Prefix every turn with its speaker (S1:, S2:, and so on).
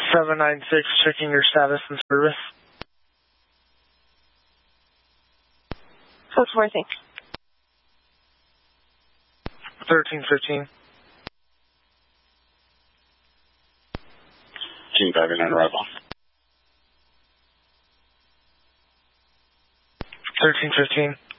S1: 796, checking your status and service.
S2: 440.
S1: 1315.
S3: Team 5 on arrival.
S1: 1315.